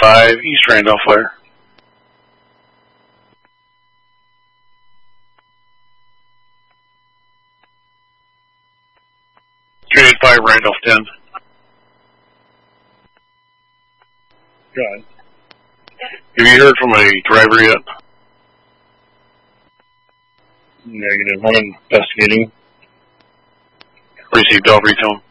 285 East Randolph Fire. 385 Randolph 10. Go ahead. Have you heard from a driver yet? Negative. I'm investigating. Received all retone.